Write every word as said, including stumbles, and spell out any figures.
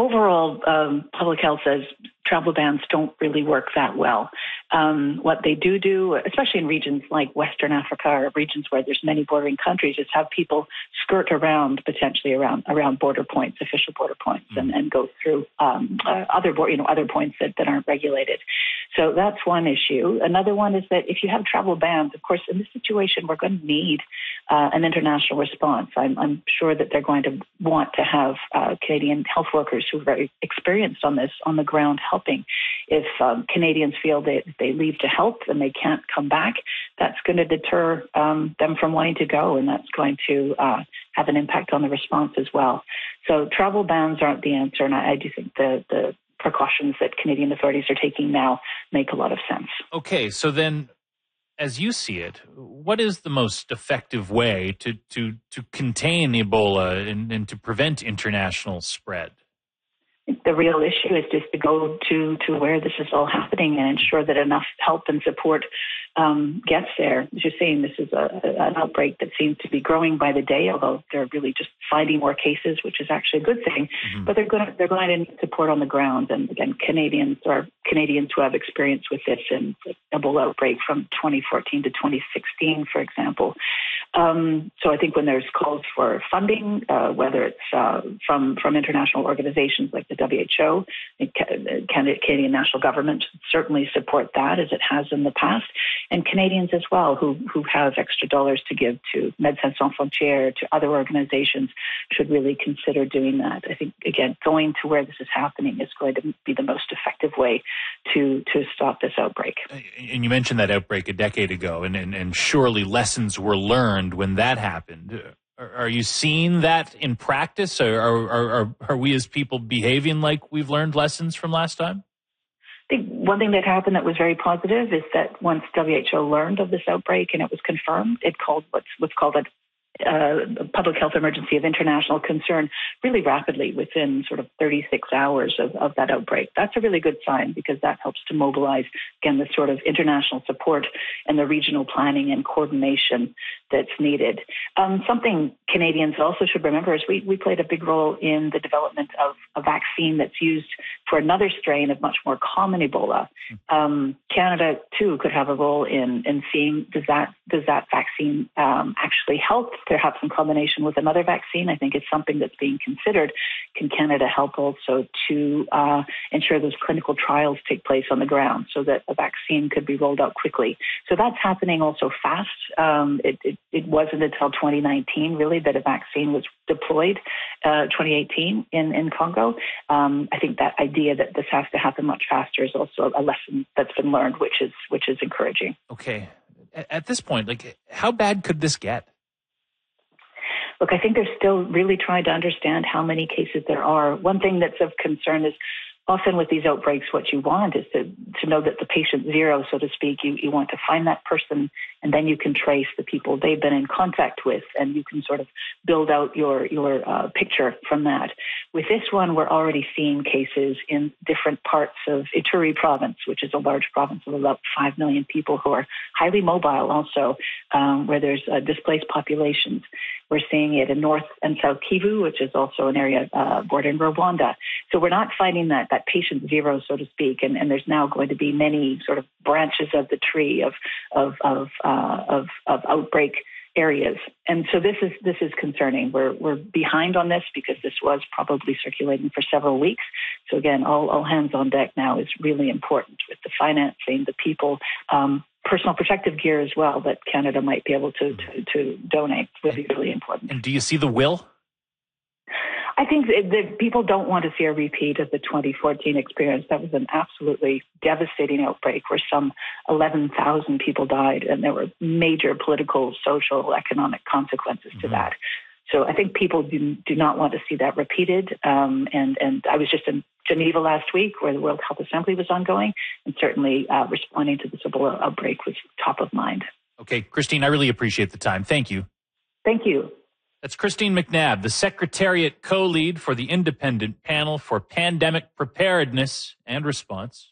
overall, um, public health says travel bans don't really work that well. Um, what they do do, especially in regions like Western Africa or regions where there's many bordering countries, is have people skirt around, potentially around around border points, official border points, mm-hmm. and, and go through um, uh, other you know other points that, that aren't regulated. So that's one issue. Another one is that if you have travel bans, of course, in this situation, we're going to need uh, an international response. I'm, I'm sure that they're going to want to have uh, Canadian health workers who are very experienced on this on the ground helping. If um, Canadians feel that they leave to help and they can't come back, that's going to deter um, them from wanting to go, and that's going to uh, have an impact on the response as well. So travel bans aren't the answer, and I, I do think the, the precautions that Canadian authorities are taking now make a lot of sense. Okay, so then, as you see it, what is the most effective way to, to, to contain Ebola and, and to prevent international spread? The real issue is just to go to, to where this is all happening and ensure that enough help and support um, gets there. As you're saying, this is a, an outbreak that seems to be growing by the day, although they're really just finding more cases, which is actually a good thing. Mm-hmm. But they're going to, they're going to need support on the ground. And again, Canadians or Canadians who have experience with this and the Ebola outbreak from twenty fourteen to twenty sixteen, for example. Um, so I think when there's calls for funding, uh, whether it's uh, from from international organizations like the W H O, the Canadian national government certainly support that as it has in the past, and Canadians as well who who have extra dollars to give to Médecins Sans Frontières, to other organizations, should really consider doing that. I think, again, going to where this is happening is going to be the most effective way to to stop this outbreak. And you mentioned that outbreak a decade ago, and, and, and surely lessons were learned when that happened. Are you seeing that in practice? Or are, are, are we as people behaving like we've learned lessons from last time? I think one thing that happened that was very positive is that once W H O learned of this outbreak and it was confirmed, it called what's what's called a Uh, public health emergency of international concern really rapidly within sort of thirty-six hours of, of that outbreak. That's a really good sign because that helps to mobilize, again, the sort of international support and the regional planning and coordination that's needed. Um, something Canadians also should remember is we, we played a big role in the development of a vaccine that's used for another strain of much more common Ebola. Um, Canada, too, could have a role in, in seeing does that, does that vaccine um, actually help perhaps in combination with another vaccine. I think it's something that's being considered. Can Canada help also to uh, ensure those clinical trials take place on the ground so that a vaccine could be rolled out quickly? So that's happening also fast. Um, it, it, it wasn't until twenty nineteen, really, that a vaccine was deployed, uh, twenty eighteen in, in Congo. Um, I think that idea that this has to happen much faster is also a lesson that's been learned, which is which is encouraging. Okay. At this point, like, how bad could this get? Look, I think they're still really trying to understand how many cases there are. One thing that's of concern is often with these outbreaks, what you want is to, to know that the patient zero, so to speak, you, you want to find that person, and then you can trace the people they've been in contact with, and you can sort of build out your, your uh, picture from that. With this one, we're already seeing cases in different parts of Ituri province, which is a large province of about five million people who are highly mobile also, um, where there's uh, displaced populations. We're seeing it in North and South Kivu, which is also an area uh, bordering Rwanda. So we're not finding that, that patient zero, so to speak, and, and there's now going to be many sort of branches of the tree of of of uh, of, of outbreak areas. And so this is this is concerning. We're we're behind on this because this was probably circulating for several weeks. So again, all, all hands on deck now is really important with the financing, the people, um, personal protective gear as well that Canada might be able to, to, to donate would be really important. And do you see the will? I think that people don't want to see a repeat of the twenty fourteen experience. That was an absolutely devastating outbreak where some eleven thousand people died, and there were major political, social, economic consequences mm-hmm. to that. So I think people do, do not want to see that repeated. Um, and, and I was just in Geneva last week where the World Health Assembly was ongoing, and certainly uh, responding to this Ebola outbreak was top of mind. Okay, Christine, I really appreciate the time. Thank you. Thank you. That's Christine McNabb, the Secretariat co-lead for the Independent Panel for Pandemic Preparedness and Response.